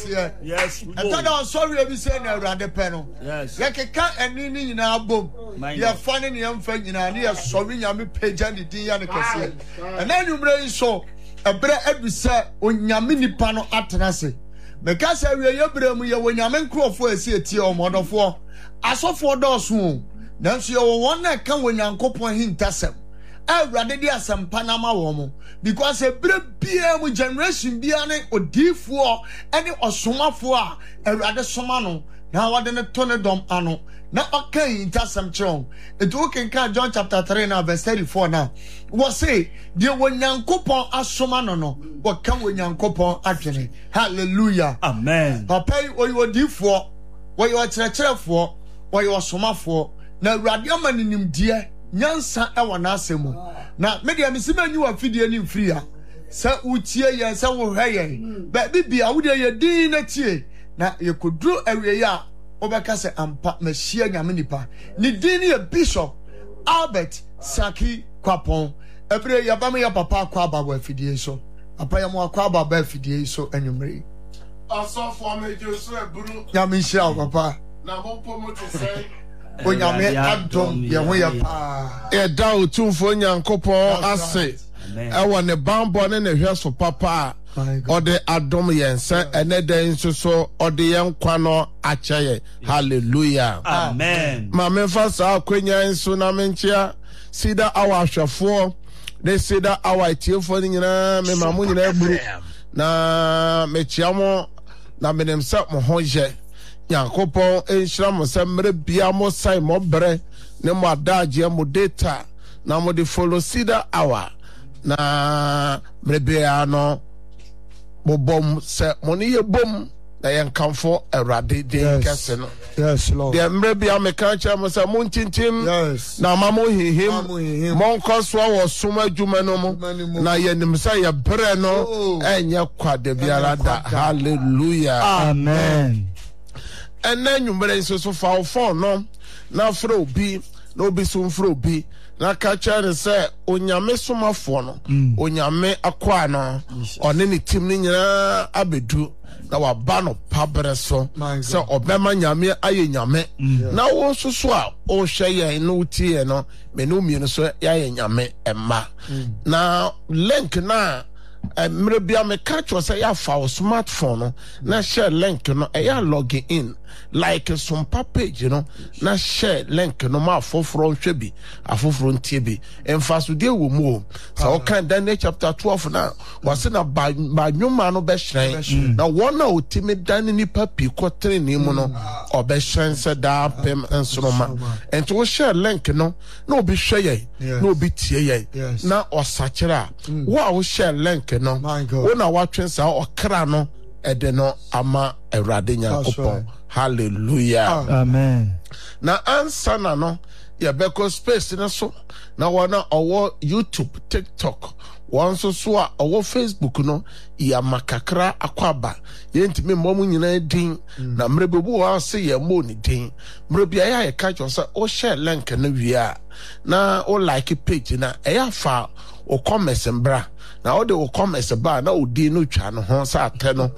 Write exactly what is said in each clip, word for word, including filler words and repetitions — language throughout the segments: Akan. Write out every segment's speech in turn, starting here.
Yes. I thought I was sorry every saying around the panel. Yes. Like a cat and in our boom. You're finding the young friend in our near sorry, Yami page and the Diana Cassia. And then you bring so a bread every set on Yamini Pano Atanasi. Because I will your me when Yaman Crow for a city or model for. I saw four doors soon. Then she one that come when Yanko point him tassem. I rather there some Panama woman because a bread beer with generation biane or D four any or summa for a rather somano. Now I didn't turn a dom anno. Now okay, in Tassam Chong. It working can John chapter three now, verse thirty-four now. Was say, dear when young coupon as somano, what come when young coupon actually. Hallelujah. Amen. Papa, what you are D four, what you are treacher for, what you are summa for. Now, Radiaman in him, dear. Nyansa ewa na asemu na media misima nyu afidie ni mfria sa utie ye sa wo hwe ba bibia wo de ye din na tie na ye kodru awie ya obeka se ampa mahia nyame nipa ni din ye Bishop Albert Saki Kwapon ebre ya ba me ya papa kwa baba afidie so papa ya mo kwa baba afidie so anwumre aso for me Josu eburu nyame hia papa na mo pomo to say Onyame adom ye ho ye pa e da otumfo nyankopon ase e wo ne bambo ne ne hwe so papa ode adom yen se ene den so so ode yen kwa no akyeye hallelujah amen ma me fa sa akwanya nso na me nchia sida awahwefo de sida awatiefo ni nyina me mamu nyina eburu na me chiamo na me nem sa mo hoje Yankopon enhyira mo se mre bia mo sai mo bre ne mo adaje mo data na mo de follow sida hour na mre bia no mo bom se mo ne ye bom na yen kanfo Awurade de kese no. Yes Lord. De mre bia me kan cha mo se mo ntintim yes na ma mo hihim mo nkoso wo soma adwuma no mo na ye nim se ye bre no enye kwade biara da hallelujah amen. And then you may so so far phone no na fro bi no bi so fro bi na ka chere say onyame soma fo no onyame akwa no one ni tim ni nyina abedu na wa ba no pabre so say obema nyame aye nyame na wo so so a o hwe ye no tie no me no mi no so ya ye nyame emma na link na mre bia me catch was ya fa smartphone no na share link no e ya log in like some page you know na share link no ma foforo hwe bi afoforo ntie bi emfaso de wo mu so kan Daniel chapter twelve na was na ba nyuma no be hyen na wona otimi dan ni papi kotre ni mu no obe hyen se da pem ensroma ento wo share link no na obi hwe ye na obi tie ye na osakira wo wo share link no wona watwen sa okra no ede no ama Awurade Nyankopon hallelujah amen. Na answer na no ya beko space na so na wana owo YouTube TikTok wan so so a owo Facebook no ya makakra akwaba yentimi momu nyina din na mrebebu wa se ya mo ni din mrebia ya ya ka chosa o share link na wia na o like page na e ya fa o comment mbra na o de o comment ba na o di no twa no ho sa ate no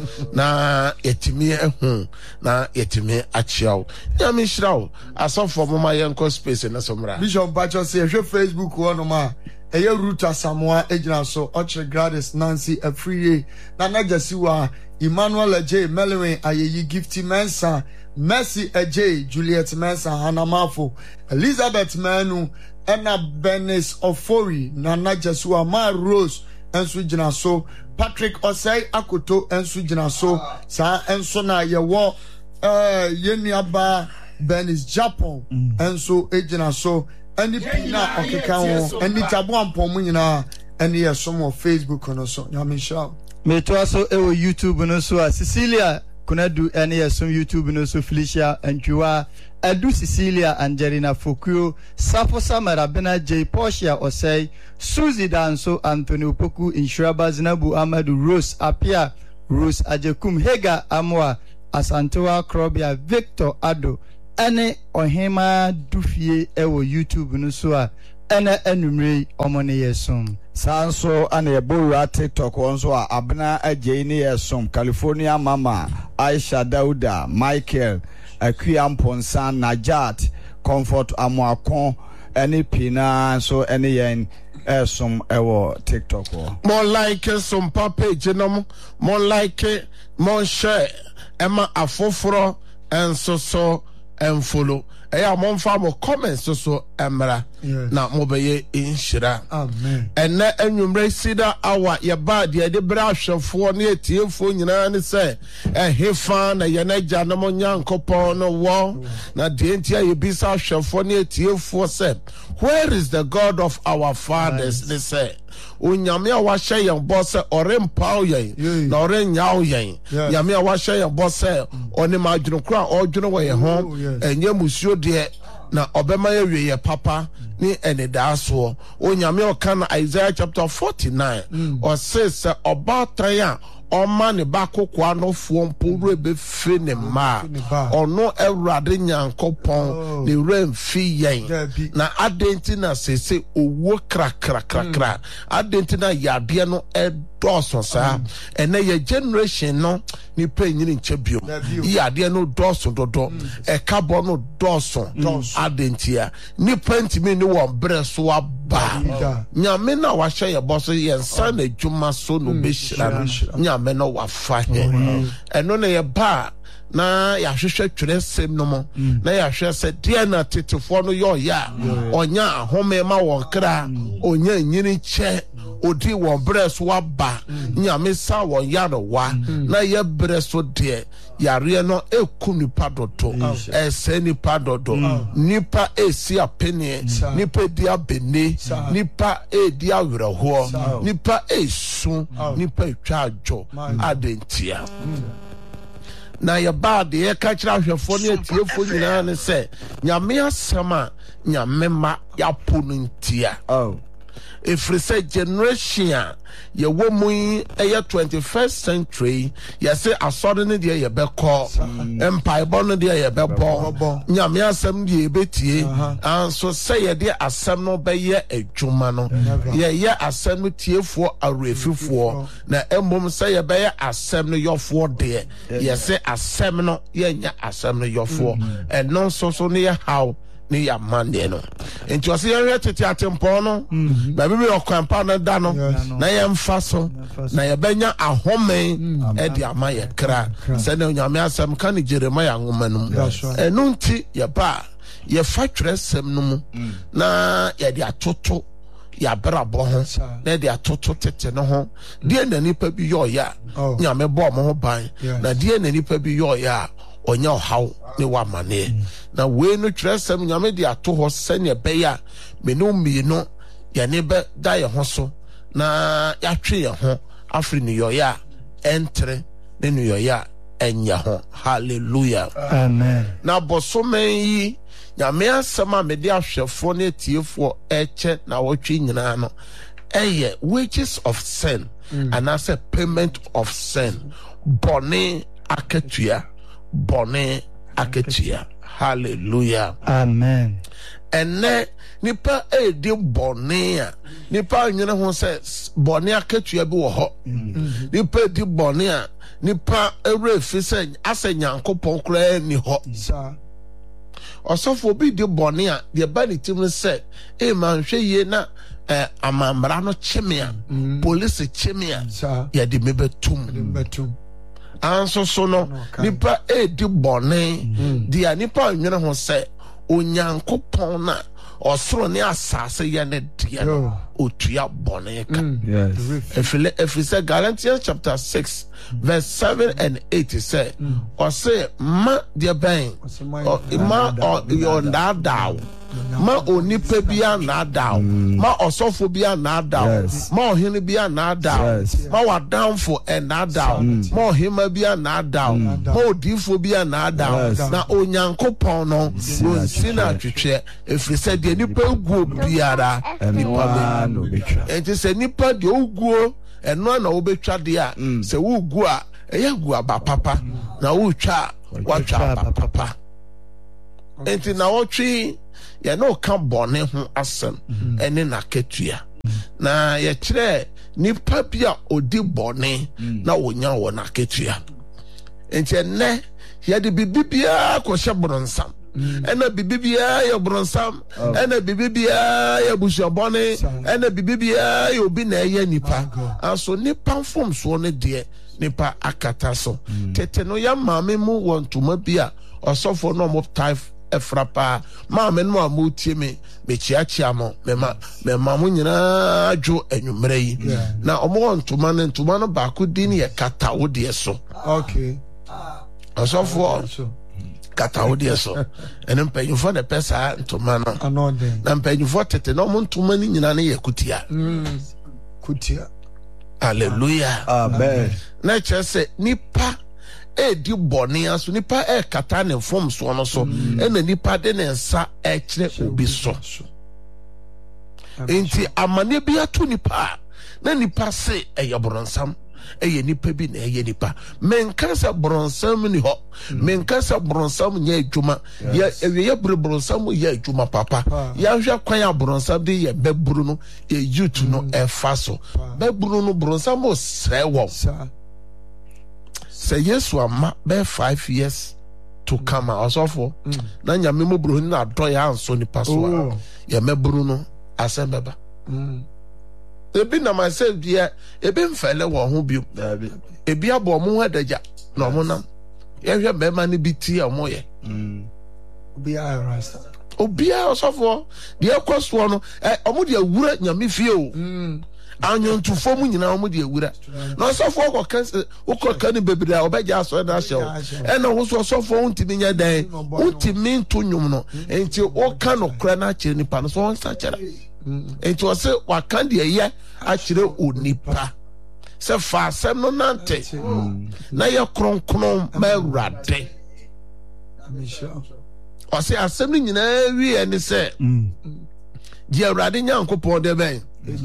na yetimi ehu na yetimi achiaw nyame hiraw asofo mama yenko space na somra Bishop Bacho say hwe Facebook wono ma eye Ruta Samoa ejina so Ochre Gladys Nancy Afriye na najasi wa Emmanuel J Melwin ayeyi Gifty Mensa Mercy J Juliet Mensa Hanamafo Elizabeth Manu Ena Benis Ofori na najasi wa Ma Rose ensu jina so Patrick Osei Akoto ensu jina so sa enso na yewo eh yeniaba Benis Japan enso ejina so any pina okeka ho any tabo ampom nyina any yesom of Facebook no so nyame sha me to aso e wo YouTube no so a Cecilia kunadu any yesom YouTube no so Felicia Antwa Adu Cecilia Angelina Fokuo Safo Samara Bena J Portia Osei Suzy Danso Anthony Opoku Insuraba Zinabu Amadu Rose Apia Rose Ajekum Hega Amwa Asantewa Krobia Victor Ado ane ohema dufie ewo YouTube no so a ɛna anumre ɔmo ne yɛsom Sanso and a Bura TikTok once or Abna a Janie Som, California Mama, Aisha Dauda, Michael, Akuyam Ponsan, Najat, Comfort Amoakon, any Pina, so any yen. Some ever TikTok or more like some papa genome, more like more share, Emma Afofro, and so so and follow. Eya mon farm comments so so emra na mobeye inshira amen ene enwumre sida awa ye ba de de bra hwefo ne etiefo nyina ne se ehefa na ye na gya no nyankopon no wo na de entia ye bisa hwefo ne etiefo se where is the God of our fathers they say onyame a wa hye yen bo se orempa yen na orenya yen nyame a wa hye yen bo se oni madwunu kra odwunu wo ye ho enye musuo de na obema ye wie papa ni enidaso onyame o kan Isaiah chapter forty-nine or says obatan ya Oma ne bakokwa no fo mporo be fe ne ma ono ewrade nyankopon ne remfi yen na adenti na sese owo kra kra kra kra adenti na yade no edoso sa ene ye generation no ni pe nyini nchebio yade no doso dodo e kabo no doso adentia ni pentimi ni wo bre so aba nyame na wa hye ye boso ye nsa na dwuma so no be hira nyame me no wa fa he eno na ye ba na ya hwehwe twere sem no mo na ya hwe se de na tetefo no yo ya onya ahome ma won kra onya nyini che odi won breso wa ba nyame sa won ya no wa na ye breso de yare no eku nipa dodo ese nipa dodo nipa esi apene nipa di abene nipa e di awerho nipa esu nipa twa adwo adentia na ye ba de ye ka kira hwefo ne etiefo nyina ne se nyame asema nyame ma ya ponu ntia oh if we say generation ye wo mu eye twenty-first century ye say asode ne de ye beko empire bon ne de ye bebo nyame asem de ye betie anso say ye de asem no be ye adwuma no ye ye asem tiefo arefifo na emom say ye be ye asem no yofo de ye say asem no ye nya asem no yofo and non so so ne how ni ya mande no enti o se ye tete atempo no ba bi okwampa na da no na ye mfa so na ye benya ahome e di ama ye kra se na nyame asem ka ni Jeremiah ngomanum enu nti ye ba ye fa twere sem no mu na ye di atoto ya brabo ho na di atoto tete no ho die na nipa bi yo ya nyame bo mo ho ban na die na nipa bi yo ya onya haw ne wa mane na we no tresem nyame de ato ho sene be ya me no mi no ya ne be da ye ho so na ya twe ye ho afri ni yo ya entre ne ni yo ya enya ho hallelujah amen na bosome yi nyame asema me de ahwefo ne tiefo eche na wotwe nyina no eye wages of sin mm. and as a payment of sin bone akatua bone aketia hallelujah amen ene nipa e de bone a nipa nyene ho se bone aketua bi wo ho nipa di bone a nipa ewre fi se ase nyankopon kra ni ho sa osofo bi di bone a de ba ni tim se e man hwe ye na eh amamra no chemia police chemia ya de mebetum mebetum anso so no nipa e di bone dia nipa nwene ho se onyankopon na osoro ne asase ye ne dia otua bone ka yes efile efise Galatians chapter six verse seven and eight say or say ma dia ben ma your nadaw ma onipa bia nadaw ma osofo bia nadaw ma ohene bia nadaw ma wadanfo and nadaw ma ohema bia nadaw ma odifo bia nadaw na onyankopon no wonsi na twetwe efise de nipa guo biara nipa no betwa enti se nipa de oguo eno na obetwa de a se wogu a eya gu aba papa na wotwa watwa aba papa enti na wotwe ye no ka bone ho asem ene na ketua na ye kire nipa bia odi bone na wonya wo na ketua enti ne ye de bibibia ko hye bronsam ena bibibia ye bronsam ena bibibia ye busuabone ena bibibia ye obi na ye nipa aso nipa fom so ne de nipa akata so tete no ya maame mu wontuma bia osofo no mo type efrapa maame no amutie me me chiachia mo me ma me ma mo nyina adwo anwumre yi na omo wontuma ne ntuma no ba ko din ye kata wo de so okay osofo kata wo de so ene mpanyufo ne pesa ntuma no anode na mpanyufo tete no mo ntuma ni nyina ne ye kutia mm kutia hallelujah amen na chese nipa e di boni aso nipa e kata ne form so no so ena nipa de ne nsa e kire obi so enti amane bi ato nipa na nipa se e ye bronsam e ye nipa bi na e ye nipa menka se bronsam ni ho menka se bronsam nya adwuma ya e ye bronsam ya adwuma papa ya hwa kwan ya bronsam de ye beburu no ye youth no e fa so beburu no bronsam o srewo say yes ama be five years to come also for na nyame mo bro na do ya anso ni paso ya meburu no asembeba ebi na myself dia ebi mfele wo ho bi ebi abo mo hadaja na mo nam ya hwe be ma ni biti amo ye obi a rasta obi a also for dia kwaso no eh omo dia wura nyame fie o anyo ntufo mu nyina omo de awura na sofo ko kan wo kan bebira obeja aso na hye e na wo so sofo untimi nya dan untimi nto nwum no enti wo kan no kra na kire nipa no so won sa kire enti wo se wa kan de ye a kire onipa se fa asem no nante na ye kronkron ma awurade o se asem no nyina wi ene se di awurade nyankopon de ben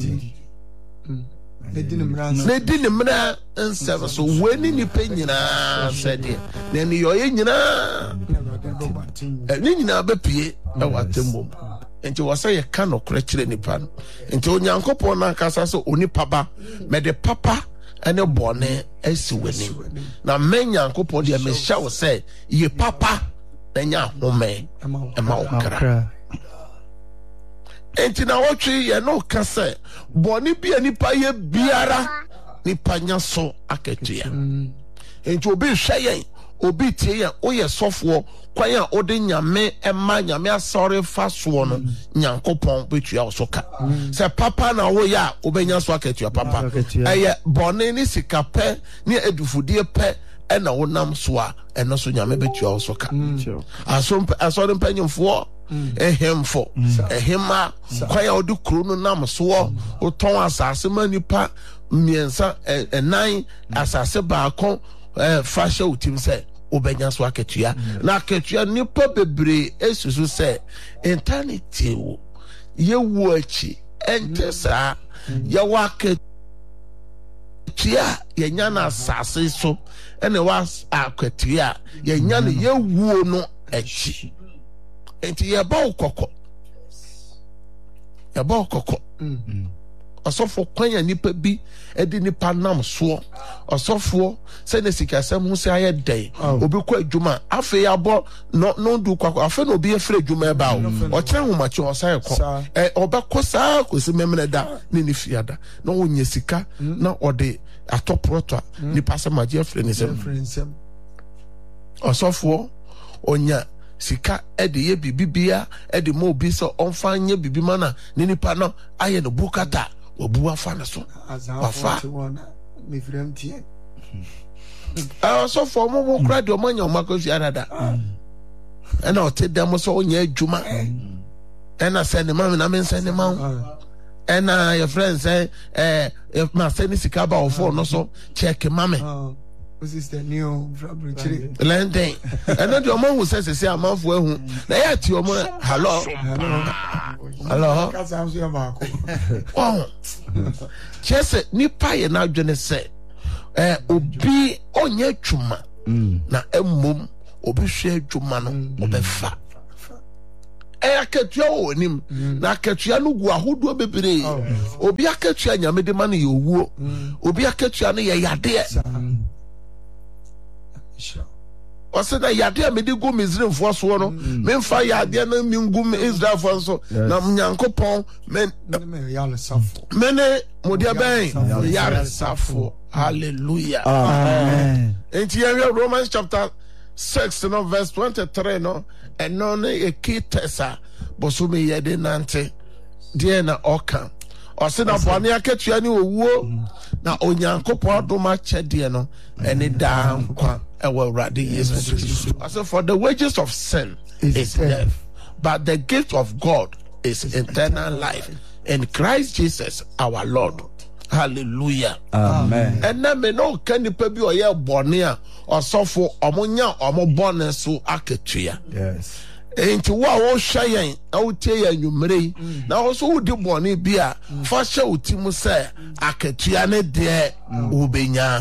ne di ne mra nsem so weni ni pe nyina sede na ni yo ye nyina ni nyina be pie e watembom enti wo say ye ka no kra kire nipa no enti onyankopon na kasa so onipa ba me de papa ene bone esi weni na menyankopon de me hya wo say ye papa na nya home e ma okra enti na wotwe ye no kase boni bia nipa ye biara nipa nya so akatua enti obi hwe yen obi tie yen oye sofo kwan a ode nyame ema nyame asore fa so no nyankopon betua osoka se papa na wo ya obenya so akatua papa eye boni ni sikape ni edufudie pe ena wonam so a eno so nyame betua osoka aso asore mpanyimfo ehemfo ehema kwaya odi kuro no nam so o ton asase manipa miensa enan asase baako fasha utim se obenya so aketua na aketua nipa bebre esusu se eternity wo ye wo achi entesa ye wa aketua ye nya na asase so ene wa aketua ye nya na ye wo no achi enti ye ba okoko ye ba okoko osofo kwanya nipa bi edi nipa nam so osofo se ne sikasem hu se aye den obi kwa adwuma afi ya bo no no du kwa afi no obi efre adwuma e ba o kire hu machi o sai ko e obekọ saa ko se memene da ne ni fiada na onye sika na ode atoproto nipa se maji efre ne sem osofo onya sika ede ye bibibia ede mo bi so onfa nye bibi mana ne nipa no aye no bukata obu afa na so afa me frem tie ah so for mo mo kra de o manya o makosi arada ena o te dem so onya adwuma ena se ne ma na me se ne ma ena your friends say eh if ma se ni sika ba o phone no so check mame This is the new fabric. Lending. And then your mom who says, "Say, I'm off where who." Now, to your mom, hello, hello, hello. Wow. Just nipa ye na dwene say, eh, obi onye chuma na emum obi hwe dwuma no obefa. ɛyɛ akatua wɔ anim na akatua no gu ahodoɔ bebree obi akatua nyame de ma no yɛ owuo obi akatua no yɛ yadeɛ ɔsɛ na yadeɛ mede gu Misraimfoɔ soɔ no memfa yadeɛ no mengu Israelfoɔ so na Nyankopɔn mene modeɛ bɛn yaresafo. Hallelujah. Amen. Enti yɛhwɛ Romans chapter six no verse twenty-three no ɛno no yɛ key tesa bosome yɛde nante deɛ na ɔka ɔse na bɔne akatua ne owuo na Onyankopɔn adom akyɛdeɛ no ɛne daa nkwa ɛwɔ Awurade Yesu Kristo. ɔse for the wages of sin is death but the gift of God is eternal life in Christ Jesus our Lord. Hallelujah. Amen. And then me no can the baby or yeah bornea or so for omonya or mo bonus so aketua. Yes. Ain't what I was shying out here you may now also would do bonny beer for show Timu say aketua ne de ubenya.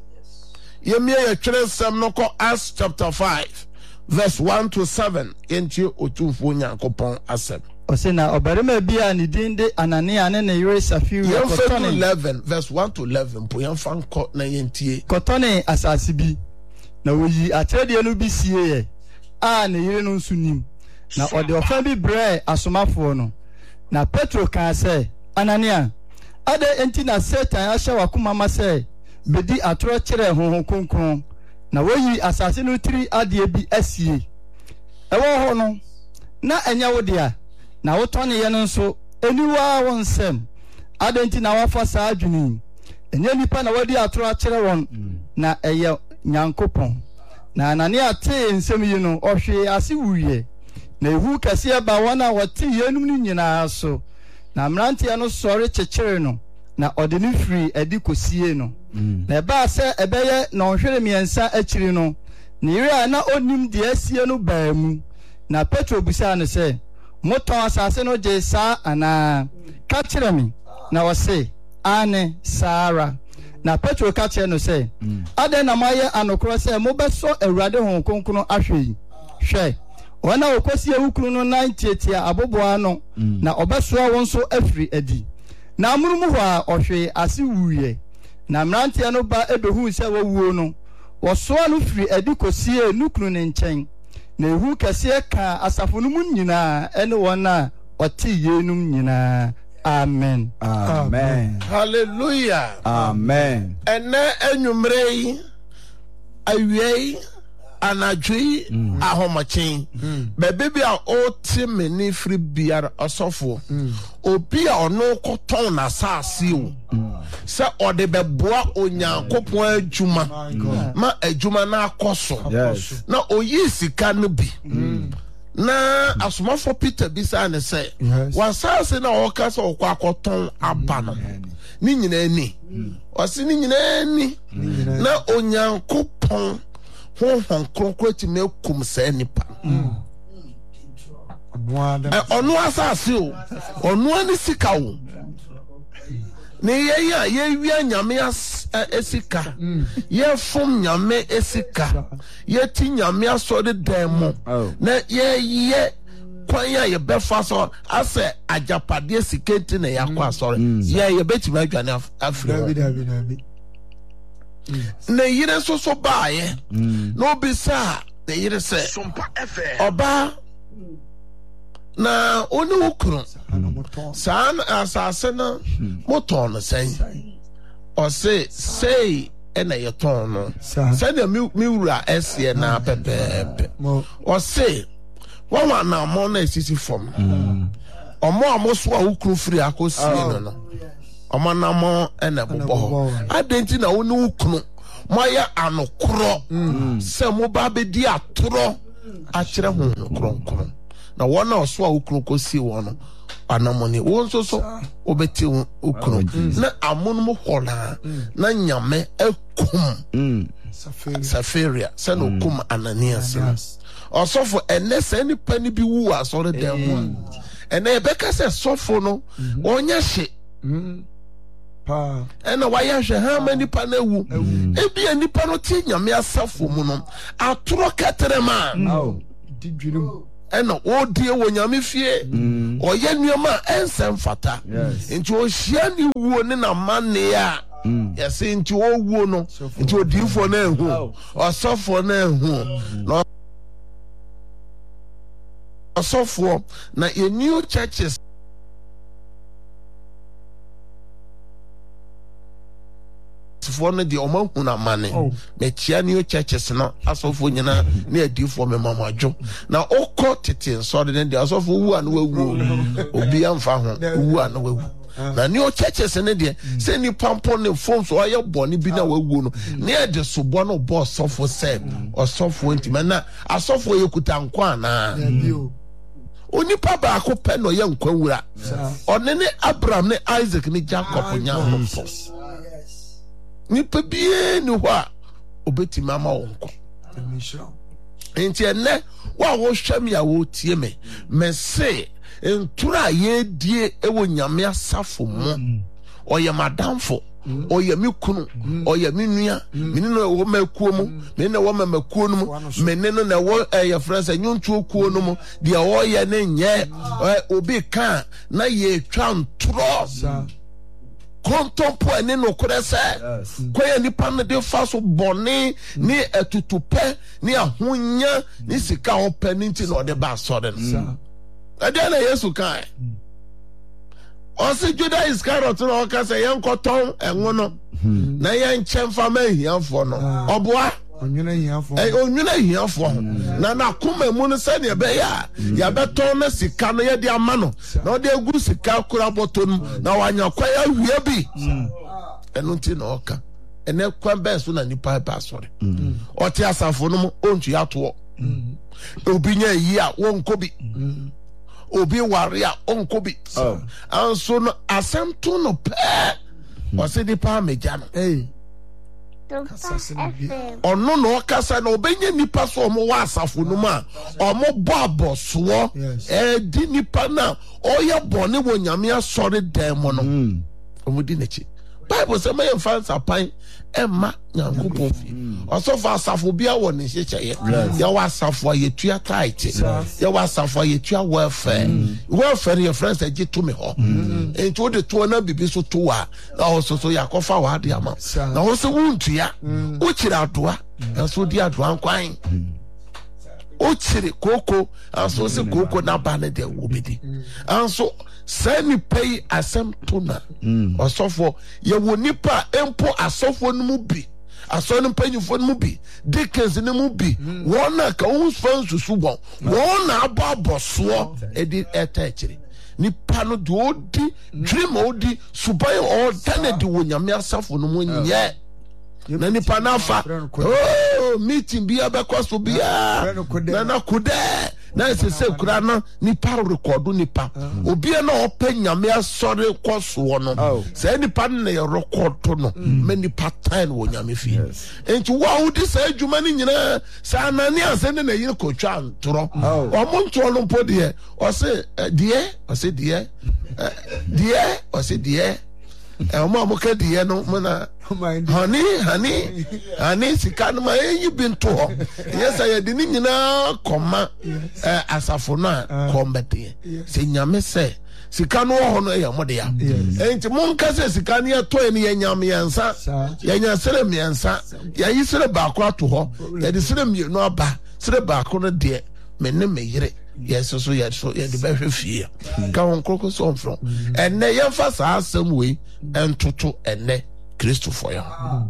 Ye me a train some no call Acts chapter five verse one to seven into Otufunya Kopon Asem. Osena obarima bia ni dinde Anania ne ne yere Safiria kotone eleven verse one to eleven po yan fan ko na yentie kotone asase bi na woyi atrede no bi sie ye a ne yere no nsunim na ode ofa bi bre asomafo no na Petro kan se Anania ade enti na Satan ahye wakoma ma se bedi atoro kire honhon kronkron na woyi asase no tiri ade bi asie ewo ho no na enya wo dia na wotone ye no nso eniwa won sem adenti na wafa saa adwini enye nipa na wadi atoro akere won na eye Nyankopon na Anania te nsem yi no ohwe ase wuye na ehu kase ba wona wote yenum ni nyina so na mrantie no sori chekere no na ode ni firi edi kosie no na ba se ebeye na ohwere miensa akiri no na ire na onim de asie no baa mu na Petro busa ne se moton asase no je sa ana ka kire mi na wose ane Sara na Petro ka kire no se ade na maye anokro se mo beso Awurade hon konkono ahwe hwe wana okosi ewukuru no ninety etia aboboa no na obeso won so afiri adi na amurumu ho a ohwe ase wuye na mrantie no ba ebehu se wawuo no woso no firi adi kosie nukunu ne nchen na ehu kase ka asafo no mun nyina ene wona oti yenum nyina. Amen. Amen. Hallelujah. Amen. Ene enwumrei awie anadwi ahomachen bebe bia oti meni free biar osofo obi a ono koton na saase o se ode beboa Onyankopon adwuma ma adwuma na akoso na oyi sika no bi na asomafo Peter bisa ne se wasaase na okasa okwa akoton aba no ni nyina ni osi ni nyina ni na Onyankopon hon hon konkreti me kum se nipa onu asase o onu ani sika o ne ye ya ye wi anyame esika ye fom nyame esika ye ti nyame asode demo na ye ye kwan ya ye befa so ase ajapade sikenti na yakwa asore ye ye betima adwane afri na yire so so baaye no bisa na yire se oba na oni ukuru san asase na moton no sen o se sei ena ye ton no se na mi wura ese na pepepe o se wa wa na mo na esisi fom omo amoso a ukuru firi akosie no no omo na mo ena bobo adenti na oni ukuru moya anokro se mo ba be di atoro a kire ho kronkron na wona oso a ukuru kosi wono anamoni won so so obeti ukuru na amonum hola na nyame ekum Safiria se no kum Ananias osofo ene se ni pani bi wu asore dem ene ebeka se sofo no onya hye pa ena waya hwe ha mani pa na wu ebi anipa no ti nyame asafo mu no atoro ketere ma didwinum ɛna ɔdie wɔ nyame fie ɔyɛ nneɛma ɛnsɛm fata nti ɔhyia ne wuo ne namanne a yɛsɛ nti ɔwuo no nti odiifoɔ no ahu ɔsɔfoɔ no ahu na ɔsɔfoɔ na yɛ new churches for no the omo huna mane me chia new churches no asofo nyina na adifo me mamajo na okọ tete so de de asofo wu an wawu obi amfa ho wu an wawu na new churches ne de se ni pampo ne phone so aye boni bi na wawu no na de sobo no boss sofo se osofo ntima na asofo yekuta nkwa na onipa ba ko pe no ye nkwa wura one ne Abraham ne Isaac ne Jacob nya ho nipa bie ni hɔ a obeti mama wonko enti ene wa wo hwam ya wo tie me me se ntura ye die ewo nyame asafo mo oyɛ madamfo oyɛ mi kunu oyɛ mi nua me ne no wo makuo mu me ne wo makuo no mu me ne no na wo ɛyɛ frɛnsa nyontuo kuo no mu de oyɛ ne nyɛ obi ka na ye twa ntoro kontompo ene no korese koye nipa ne de fa so bone ni etutupe ni ahonya ni sika ope ni nti no de ba sore no ade na Yesu kai o se Judas Iscariot no o ka se yen koton enwo no na yen chemfa ma hiafo no oboa onwena hiafo eh onwena hiafo na na kuma mu no se ne be ya ya beton na sika no ye de ama no na o de aguru sika kura boton na wanya kwaya hwie bi eno nti na oka ene kwa be so na nipa ba sore o ti asafo no ontu ya to obi nya yi a wonko bi obi ware a onko bi anso no asemto no pe o se nipa meja no eh ono no kasa na obenye nipa so omo wa asafo no ma omo bo aboso e di nipa na oye bone wo nyame asore dem no omo di nechi Bible say may fansa pan emma nyankopon fi osofa asafo bia wo ne hyehyeye ya wa asafo ye tua tight ya wa asafo ye tua welfare welfare your friends e to me ho enti de to na bibi so to wa na so so yakofa wa de ama na wo se wuntua wo kira adoa na so di adoa nkwan o kire koko anso se koko na ba ne de obedi anso sani pay asem tona osofo ye wo nipa empo asofo no mu bi aso no panyufo no mu bi deacons no mu bi wona ka wo fan susu bon wona aboboso edi eta kire nipa no de odi dream odi subai o tane de wo nyame asafo no mu nye na nipa na fa oh meeting bia be kwaso bia na na kude na se se kura no nipa record nipa obi na opa nyame asore kwaso no se nipa na ye record to no me nipa time wo nyame fi enti wa udi sa adwuma ni nyina sa anani ase ne na yire kotwa ntoro o mo ntoro no po de o se de o se de de o se de e o mo mo ka de no mo na honey honey honey sika no ma yi binto ho yes I de ni nyina koma asafo na kombete se nyame se sika no ho no e mo de ya enti mon ka se sika ne to e ne nyame yansa ya nya sere miensa ya yi sere ba ko ato ho ya de sere mi no aba sere ba ko no de me ne me yire yes so ya so ya de ba hwe fie ka won kroko so from enne ye fa sa asem we entoto enne Kristo for ya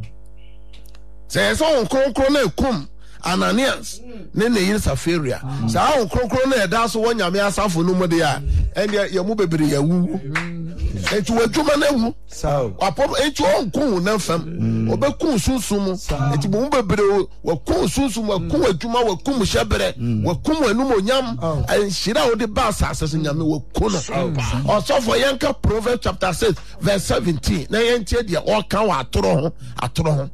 say so on kronkron na ekum Ananias ne ne yin Safaria sa on kronkron na eda so wonyame asafo no mu de ya ene ye mu bebere ya wu etu wadwuma na wu apom etu on kun na fam obekun sunsum etu mu bebere wakun sunsum wakun wadwuma wakun hyebere wakun anum onyam anhira odi ba asase so nyame wakun no osofo yenka Proverbs chapter six verse seventeen na yentie de o kan wa atoro ho atoro ho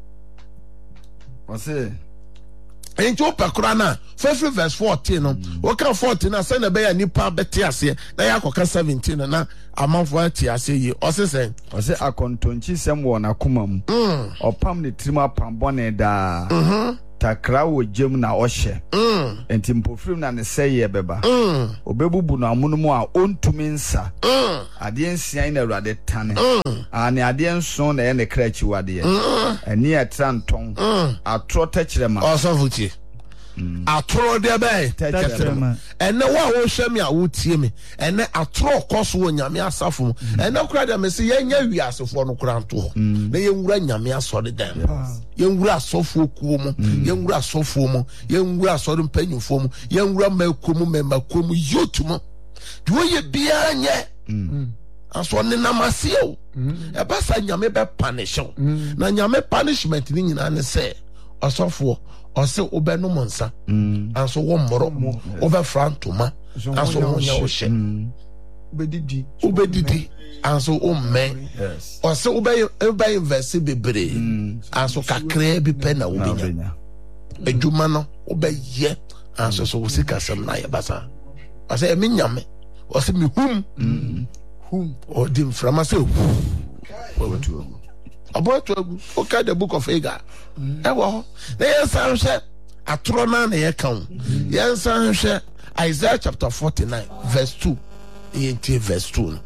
wase enti o pekura na fifty verse fourteen no o kan fourteen na say na be ya nipa bete ase na ya koka seventeen na amanfo ati ase yi o se sen o se akontonchi sem wo na koma mu opam ne trima pambone da takra wo gem na ohye mm enti mpofrim na ne seye beba mm obebubu no amono mu a ontumi nsa mm ade ensian na Awurade tane mm ane ade enso na ye ne krachi wade ani atranton atro tachirema osofuti atoro de bay tachirema ene wa wo hwe me a wo tie me ene atoro koso wo nyame asafo ene kura de me se yenya wiasefo no kura nto ho na yenwura nyame asode dan yenwura asofo kuo mu yenwura asofo mu yenwura asode mpanyufo mu yenwura makomu memakomu yotumo de wo ye bia nye aso ne namase o e ba sa nyame be punish na nyame punishment ni nyina ne se asofo ose obenu monsa anso wo mmoro over frantoma anso wo nya wo hye Ubedidi. ubedidi anso o men yes ose obey obey invest bebre anso kakra bi pe na wo benya adwuma no obey ye anso so wo sika sam na ye basa ose emi nyame ose mi hum hum o dim frama se wo tu about to okay the book of Hagar e wo na yensan hwe atoro na na ye kan yensan hwe Isaiah chapter forty-nine verse two into verse two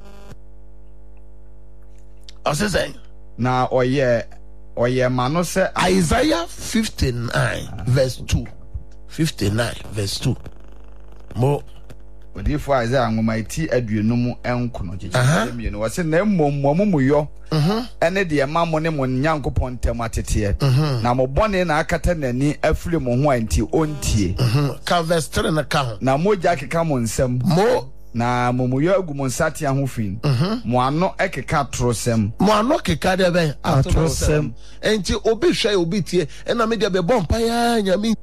ase say na oye oye mano se Isaiah fifty-nine verse two fifty-nine verse two mo odifo Isaiah ngoma iti aduonum enkono jeje mienu wase na mmommomuyo mhm ene de mammo ne mo nyankopon tem atete na mo bone na akata nani afiri mo ho anti ontie mhm ka verse three na ka ho na moja keka mo nsam mo na momuyo agu mo nsate ho fin mo ano ekeka trosem mo ano keka de ben atrosem enti obi hwe obi tie ena me de be bompa ya nyame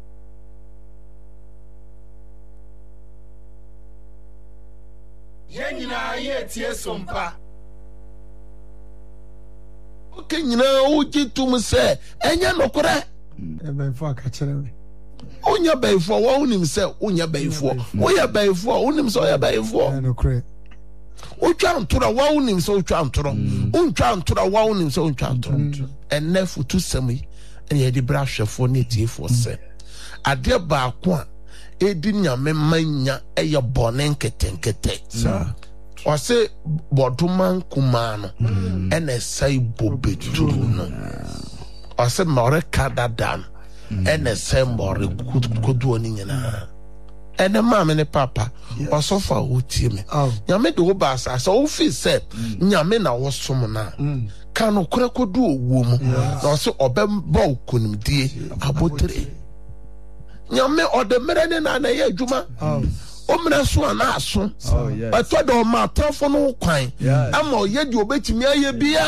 Yenina ye tie sompa. Okay, nyina uji tum se enya nokore. Ebe fo aka kire me. Onya bayfo wo unim se onya bayfo. Oya bayfo unim se oya bayfo. Nokore. Otwa ntora wo unim se otwa ntoro. Ontwa ntora wo unim se ontwa ntoro. Enne futu sami enya di bra hwefo ne tiefo se. Ade ba ko a edi nyame manya eye bone nketenkete. sa Ose boduman kumano ene sai bobetu no. Ose more kadadan ene sai more kudu oni nyina. Ene mama ne papa osofa otie me. Nyame de wo ba asa so ofi se nyame na wo som na. Kanu kura kodu owo mu. Na ose obembo okunimdie abotre. Nyame odemere ne na na ye adwuma. Omre so ana aso but to do ma tafo no kwan ama oye di obetimi aye bia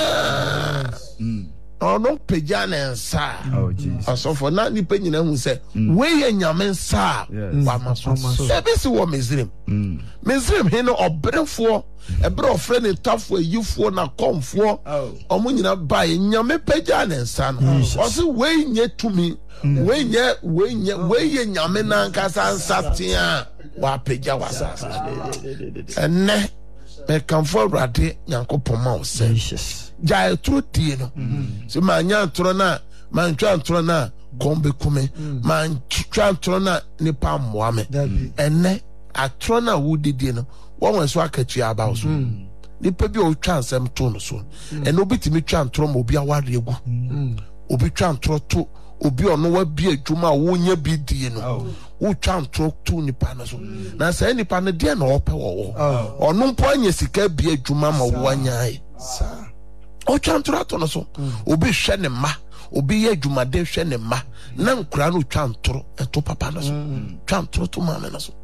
ono peja na nsa oh jesus asofo na ni penyina hu se we ye nyame nsa wa maso e bi si wo Misrim Misrim he no obrefo ebre ofre ne tafo ayifo na komfo omo nyina ba ye nyame peja na nsa no o se we nye tumi we nye we nye we ye nyame na nkasa nsa tia wa peja wa sasa enne me kan for rade Nyankopon ma o se ja etro tie no se ma nya ntro na ma ntwa ntro na kombe kume ma ntwa ntro na nipa mmoa me enne atro na wo didie no won won so akatua aba so nipa bi o twa nsem to no so enne obitimi twa ntro ma obi aware egu obi twa ntro to obi ono wa bi adwuma wo nya bi die no wo twa ntro to nipa no so na say nipa no de na ope wo wo ono mpo anya sika bi adwuma ma wo anyae sa o twa ntro to no so obi hwe ne ma obi ye adwuma de hwe ne ma na nkura no twa ntro eto papa no so twa ntro to ma me no so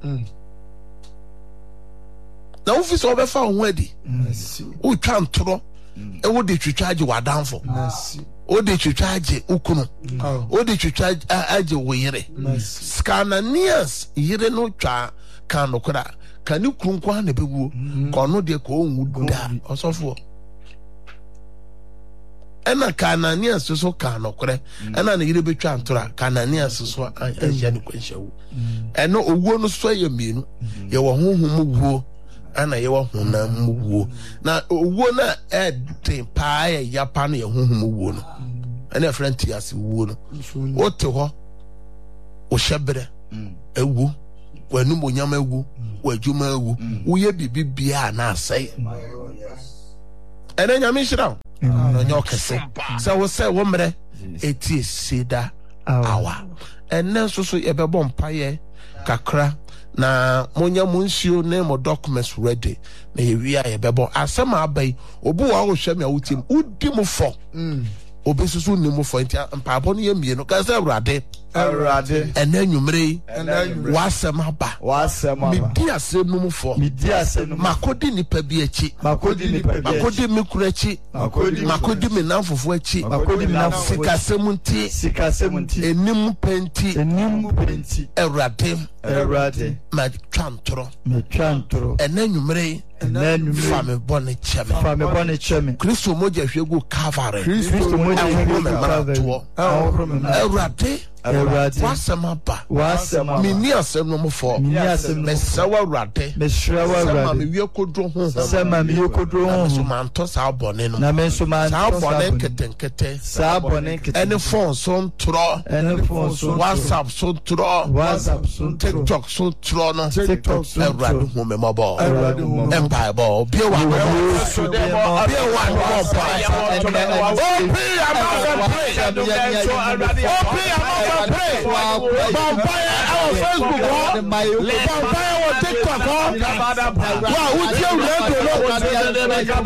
na office obefa ho adi wo twa ntro e wo de twitwaje wadanfo o de twitwaje ukunu o de twitwaje aje woyire scananias yire no twa kan no kura kan ni kunkwa na bewuo ko no de ko onwu da osofo ena kananias so kan no kura ena na yire betwa ntora kananias so aja ni kwanshawu eno owuo no so ye mienu ye wo honhom wuo ana ye wo honam wuo na owuo na eden pa ya yapa no ye honhom wuo no ana friend ti ase wuo no wote ho wo shebre ewu wanu monyam ewu wadwuma ewu wo ye bibibia na asai ene nyame hira no nyokese se wo se wo mre eti sida awa ene so so yebebo mpaye kakra na monya munsio na mo documents ready na yewia yebebo asema abai obu wa wo hwam ya wutim udi mo fo mm obesusu ni mo fo ntia mpaabo no yemie no ka se awrade awrade ene nwumre ene nwumre wasema ba wasema ba midi asem no mo fo midi asem no makodi nipa bi achi makodi nipa bi makodi mikura achi makodi makodi menamfofo achi makodi menamfofo sikasem nti sikasem nti enim penti enim penti awrade awrade ma twantoro me twantoro ene nwumre ene nwumre fame bone cheme fame bone cheme Kristo moja hwegu Calvary Kristo moja hwegu Calvary awrade awrade wasema ba wasema mini asem no mo fo mini asem no mesawa awrade mesrawa awrade sama me wie kodro ho sama me wie kodro ho so manto sa bone no na me so manto sa bone ketenkete sa bone ketenkete any phone so tro any phone so WhatsApp so tro WhatsApp so TikTok so tro no TikTok so awrade ho me mobo awrade ho empire bo bi wa bi wa no ba open your mouth and pray open your mouth and pray vampire our Facebook ho vampire our TikTok ho wa utie radio no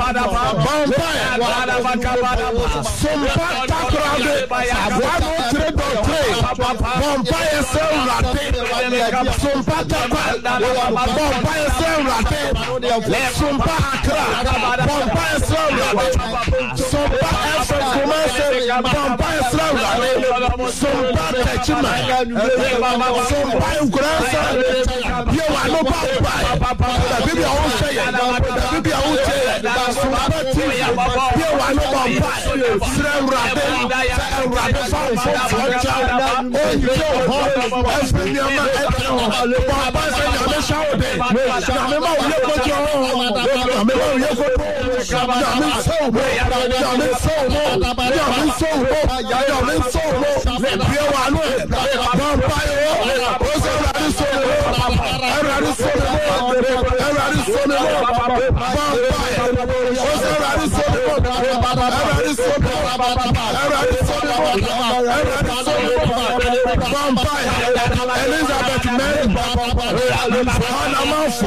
vampire sompa takrade one oh three point three vampire say rate sompa takrade vampire say rate sompa akra vampire say rate sompa F M commence vampire say rate sompa techima sompa ukransa ye wa no papa da bibi a won say da bibi a won say sompa ti ye wa no papa sra rate rate fa fa cha o yo ho F M yama papa say ya me shawo de na me ma ye ko jo na me ma ye ko na me so mo na me so mo na me so mo na me so mo ye wa no vampire o so rade so mo rade so mo rade so mo vampire o so rade so mo rade so mo rade so mo rade so mo vampire Elizabeth Mary Hannah Manfo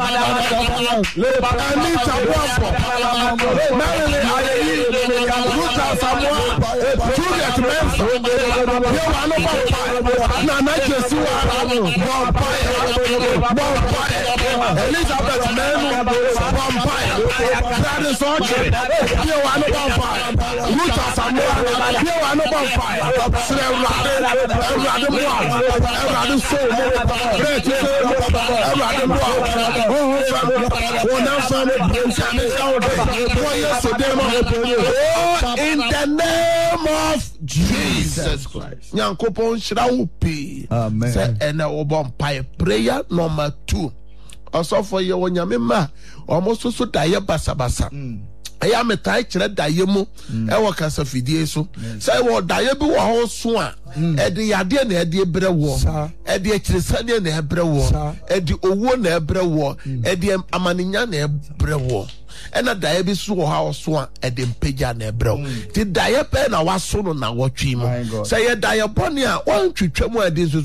Anita Wafo Marilyn Ayeyi Ruta Samoa Juliet Mensa Yewa no vampire Nana Jesuwa vampire vampire Elizabeth Menu vampire Gladys Oche Yewa no vampire Ruta Samoa Yewa no vampire Sre Rade Rade Moa Rade Somo Rete Rade Moa Oh fam Ona fam Jame Saude Boye Sedema Oh in the name of Jesus Christ Nyankopon shira upi Amen Say ene obompaye prayer number two Also for ye wonyame ma Omo so daye basa basa eya metai kire daye mu e wo kasa fidie so say wo daye bi wo ho so a e de yade na e de bre wo e de kirisane na e bre wo e de owo na e bre wo e de amaninya na e bre wo ena daye bi so ho so a e de mpagya na e bre wo ti daye pe na waso no na wo twi mu say ye daye boni a won twetwa mu ade so